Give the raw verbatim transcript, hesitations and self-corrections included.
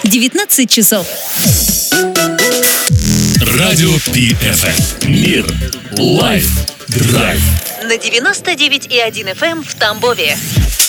девятнадцать часов. Радио Пи Эф Эм. Мир. Лайф. Драйв. На девяносто девять и один эф эм в Тамбове.